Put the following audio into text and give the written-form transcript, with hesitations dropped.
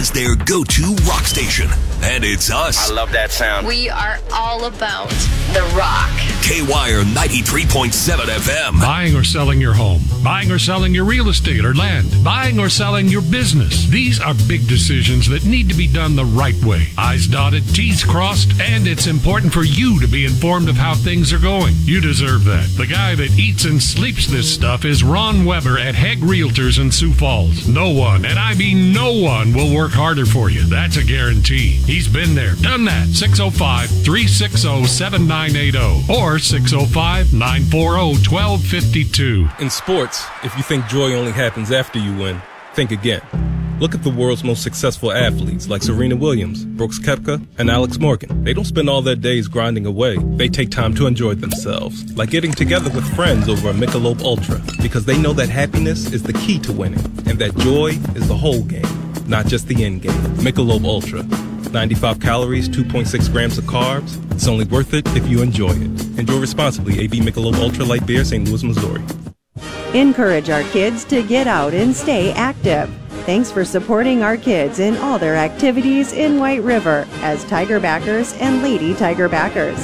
has their go-to rock station, and it's us. I love that sound. We are all about the rock. K-Wire 93.7 FM. Buying or selling your home, buying or selling your real estate or land, buying or selling your business. These are big decisions that need to be done the right way. I's dotted, T's crossed, and it's important for you to be informed of how things are going. You deserve that. The guy that eats and sleeps this stuff is Ron Weber at Hegg Realtors in Sioux Falls. No one, and I mean no one, will work harder for you. That's a guarantee. He's been there, done that. 605-360-7980 or 605-940-1252. In sports, if you think joy only happens after you win, think again. Look at the world's most successful athletes like Serena Williams, Brooks Koepka, and Alex Morgan. They don't spend all their days grinding away. They take time to enjoy themselves, like getting together with friends over a Michelob Ultra, because they know that happiness is the key to winning, and that joy is the whole game, not just the end game. Michelob Ultra. 95 calories, 2.6 grams of carbs. It's only worth it if you enjoy it. Enjoy responsibly. AB Michelob Ultra Light Beer, St. Louis, Missouri. Encourage our kids to get out and stay active. Thanks for supporting our kids in all their activities in White River as Tiger Backers and Lady Tiger Backers.